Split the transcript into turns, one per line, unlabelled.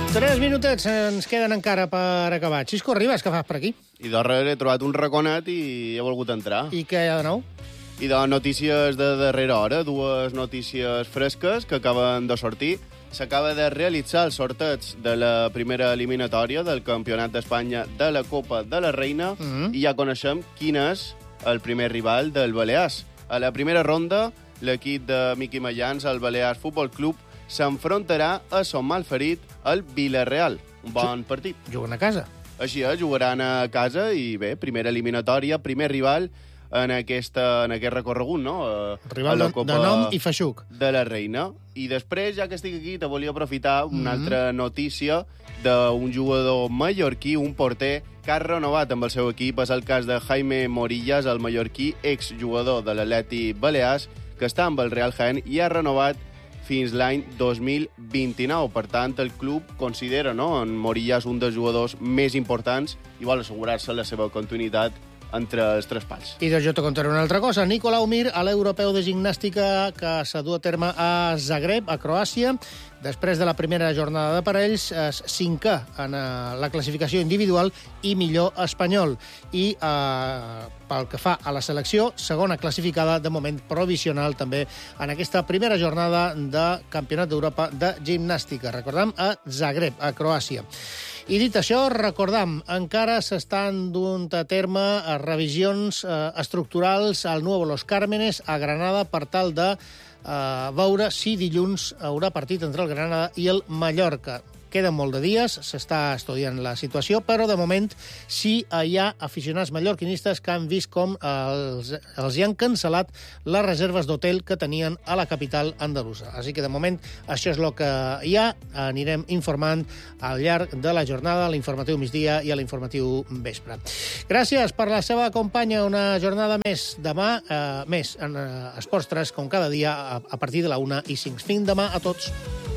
3 minutets ens queden encara per acabar. Xisco Ribas, què fas per aquí?
I darrere he trobat un raconet i he volgut entrar.
I què hi ha de nou?
I de notícies de darrera hora, dues notícies fresques que acaben de sortir. S'acaba de realitzar el sorteig de la primera eliminatòria del Campionat d'Espanya de la Copa de la Reina i ja coneixem quin és el primer rival del Balears. A la primera ronda, l'equip de Miqui Mayans, el Balears Futbol Club, s'enfrontarà a son malferit, el Villarreal. Un bon partit.
Juguen a casa.
Així és, jugaran a casa i bé, primera eliminatòria, primer rival en aquest recorregut, no?
Rival de nom i feixuc.
De la Reina. I després, ja que estic aquí, te volia aprofitar una altra notícia d'un jugador mallorquí, un porter, que ha renovat amb el seu equip. És el cas de Jaime Morillas, el mallorquí, exjugador de l'Atlètic Balears, que està amb el Real Jaén i ha renovat fins l'any 2029. Per tant, el club considera en Morillas un dels jugadors més importants i vol assegurar-se la seva continuïtat entre els tres pals.
I doncs jo te contaré una altra cosa. Nicolau Mir, a l'europeu de gimnàstica que s'ha dut a terme a Zagreb, a Croàcia, després de la primera jornada de parells, és cinquè en la classificació individual i millor espanyol. I pel que fa a la selecció, segona classificada, de moment provisional també, en aquesta primera jornada de Campionat d'Europa de gimnàstica. Recordem, a Zagreb, a Croàcia. I dit això, recordam, encara s'estan duent a terme revisions estructurals al Nuevo Los Cármenes, a Granada, per tal de veure si dilluns haurà partit entre el Granada i el Mallorca. Queden molt de dies, s'està estudiant la situació, però de moment sí hi ha aficionats mallorquinistes que han vist com els hi han cancel·lat les reserves d'hotel que tenien a la capital andalusa. Així que de moment això és el que hi ha. Anirem informant al llarg de la jornada, a l'informatiu migdia i a l'informatiu vespre. Gràcies per la seva companya. Una jornada més. Demà, més en Esports 3, com cada dia, a partir de la 1:05. Fins demà a tots.